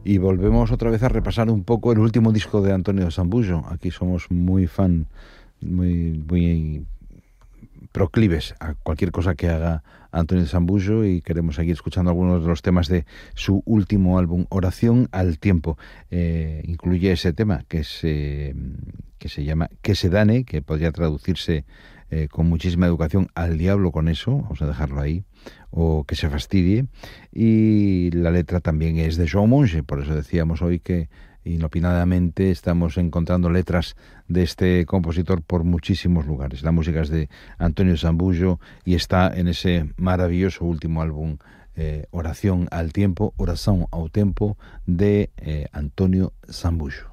Y volvemos otra vez a repasar un poco el último disco de Antonio Sambullo. Aquí somos muy fan, muy proclives a cualquier cosa que haga Antonio Sambullo y queremos seguir escuchando algunos de los temas de su último álbum, Oración al Tiempo. Incluye ese tema que se llama Que se dane, que podría traducirse con muchísima educación, al diablo con eso, vamos a dejarlo ahí, o que se fastidie. Y la letra también es de João Monge, por eso decíamos hoy que inopinadamente estamos encontrando letras de este compositor por muchísimos lugares. La música es de Antonio Sambullo y está en ese maravilloso último álbum, Oración ao Tempo, de Antonio Sambullo.